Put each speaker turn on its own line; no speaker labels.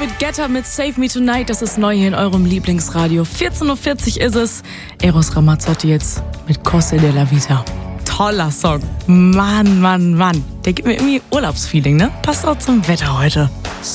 David Guetta mit Save Me Tonight. Das ist neu hier in eurem Lieblingsradio. 14.40 Uhr ist es. Eros Ramazzotti jetzt mit Cose della Vita. Toller Song. Mann. Der gibt mir irgendwie Urlaubsfeeling, ne? Passt auch zum Wetter heute.